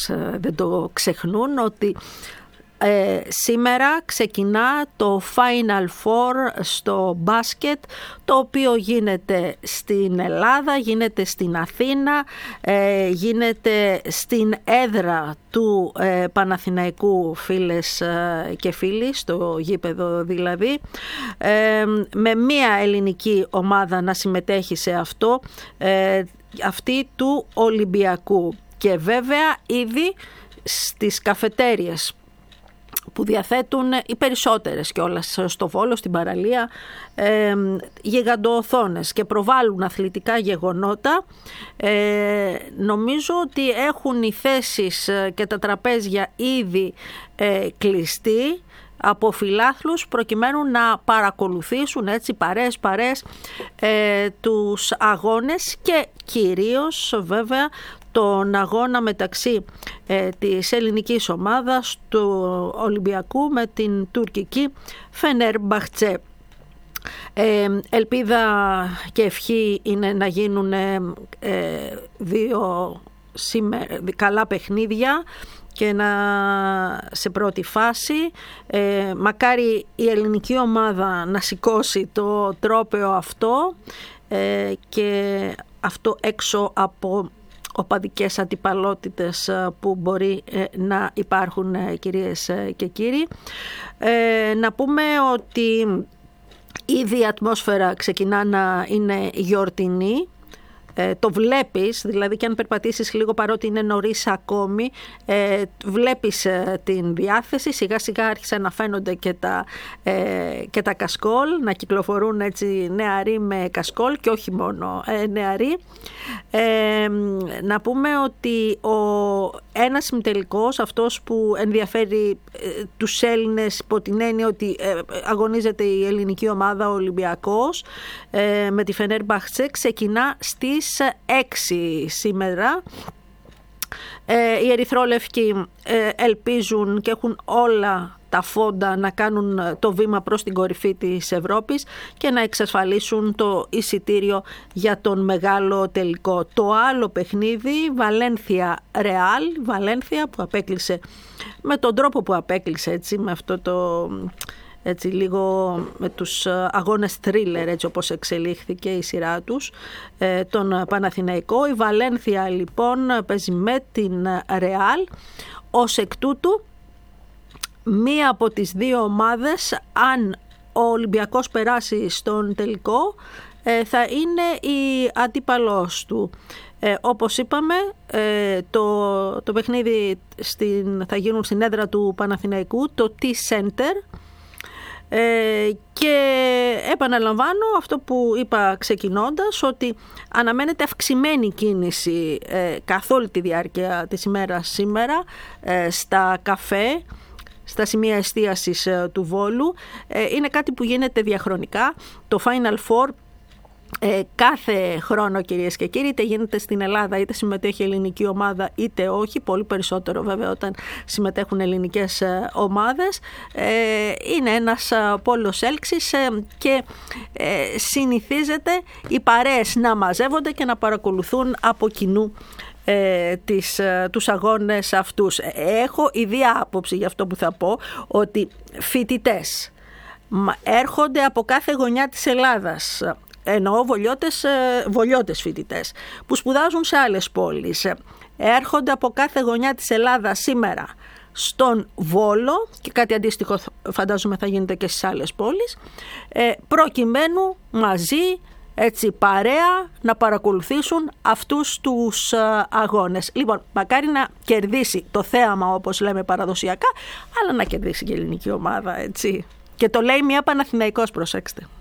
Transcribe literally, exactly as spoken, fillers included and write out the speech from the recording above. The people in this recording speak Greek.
Έλληνες δεν το ξεχνούν, ότι Ε, σήμερα ξεκινά το Final Four στο μπάσκετ, το οποίο γίνεται στην Ελλάδα, γίνεται στην Αθήνα, ε, γίνεται στην έδρα του ε, Παναθηναϊκού, φίλες ε, και φίλοι, στο γήπεδο δηλαδή, ε, με μία ελληνική ομάδα να συμμετέχει σε αυτό, ε, αυτή του Ολυμπιακού. Και βέβαια ήδη στις καφετέριες που διαθέτουν οι περισσότερες κιόλας στο Βόλο, στην παραλία, ε, γιγαντοοθόνες και προβάλλουν αθλητικά γεγονότα. Ε, νομίζω ότι έχουν οι θέσεις και τα τραπέζια ήδη ε, κλειστεί από φιλάθλους, προκειμένου να παρακολουθήσουν έτσι παρές παρές ε, τους αγώνες και κυρίως βέβαια τον αγώνα μεταξύ ε, της ελληνικής ομάδας του Ολυμπιακού με την τουρκική Φενέρμπαχτσε. Ε, ελπίδα και ευχή είναι να γίνουν ε, δύο σήμερα, καλά παιχνίδια και να σε πρώτη φάση. Ε, μακάρι η ελληνική ομάδα να σηκώσει το τρόπαιο αυτό ε, και αυτό έξω από οπαδικές αντιπαλότητες που μπορεί να υπάρχουν, κυρίες και κύριοι. Ε, να πούμε ότι ήδη η ατμόσφαιρα ξεκινά να είναι γιορτινή. Ε, το βλέπεις, δηλαδή και αν περπατήσεις λίγο, παρότι είναι νωρίς ακόμη, ε, βλέπεις ε, την διάθεση. Σιγά σιγά άρχισαν να φαίνονται και τα, ε, και τα κασκόλ, να κυκλοφορούν έτσι νεαροί με κασκόλ και όχι μόνο ε, νεαροί. Ε, να πούμε ότι ο ένας ημιτελικός, αυτός που ενδιαφέρει ε, τους Έλληνες υπό την έννοια ότι ε, αγωνίζεται η ελληνική ομάδα, ο Ολυμπιακός, ε, με τη Φενέρμπαχτσε, ξεκινά στις έξι σήμερα. Ε, οι ερυθρόλευκοι ε, ελπίζουν και έχουν όλα τα φόντα να κάνουν το βήμα προς την κορυφή της Ευρώπης και να εξασφαλίσουν το εισιτήριο για τον μεγάλο τελικό. Το άλλο παιχνίδι, Βαλένθια Ρεάλ, Βαλένθια που απέκλεισε με τον τρόπο που απέκλεισε, έτσι, με αυτό το... έτσι λίγο με τους αγώνες θρίλερ, έτσι όπως εξελίχθηκε η σειρά τους, τον Παναθηναϊκό. Η Βαλένθια λοιπόν παίζει με την Ρεάλ. Ως εκ τούτου, μία από τις δύο ομάδες, αν ο Ολυμπιακός περάσει στον τελικό, θα είναι η αντίπαλός του. Ε, όπως είπαμε, ε, το, το παιχνίδι στην, θα γίνουν στην έδρα του Παναθηναϊκού, το T-Center. Ε, και επαναλαμβάνω αυτό που είπα ξεκινώντας, ότι αναμένεται αυξημένη κίνηση ε, καθ' όλη τη διάρκεια της ημέρας σήμερα ε, στα καφέ, στα σημεία εστίασης ε, του Βόλου. Ε, είναι κάτι που γίνεται διαχρονικά. Το Final Four Ε, κάθε χρόνο, κυρίες και κύριοι, είτε γίνεται στην Ελλάδα είτε συμμετέχει η ελληνική ομάδα είτε όχι, πολύ περισσότερο βέβαια όταν συμμετέχουν ελληνικές ε, ομάδες, ε, είναι ένας ε, πόλος έλξης ε, και ε, συνηθίζεται οι παρέες να μαζεύονται και να παρακολουθούν από κοινού ε, τις, ε, τους αγώνες αυτούς. Έχω ιδία άποψη για αυτό που θα πω, ότι φοιτητές έρχονται από κάθε γωνιά της Ελλάδας, εννοώ βολιώτες, βολιώτες φοιτητές που σπουδάζουν σε άλλες πόλεις, έρχονται από κάθε γωνιά της Ελλάδας σήμερα στον Βόλο, και κάτι αντίστοιχο φαντάζομαι θα γίνεται και στις άλλες πόλεις, προκειμένου μαζί, έτσι παρέα, να παρακολουθήσουν αυτούς τους αγώνες. Λοιπόν, μακάρι να κερδίσει το θέαμα, όπως λέμε παραδοσιακά, αλλά να κερδίσει και η ελληνική ομάδα, έτσι. Και το λέει μια Παναθηναϊκός, προσέξτε.